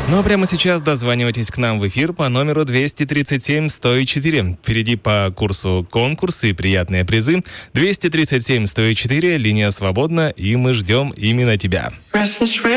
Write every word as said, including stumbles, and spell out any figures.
Ну а прямо сейчас дозванивайтесь к нам в эфир по номеру двести тридцать семь сто четыре. Впереди по курсу конкурсы и приятные призы. двести тридцать семь сто четыре, линия свободна, и мы ждем именно тебя.